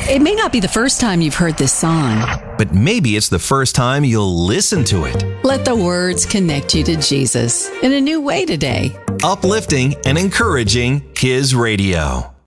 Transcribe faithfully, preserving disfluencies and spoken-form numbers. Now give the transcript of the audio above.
It may not be the first time you've heard this song, but maybe it's the first time you'll listen to it. Let the words connect you to Jesus in a new way today. Uplifting and encouraging His radio.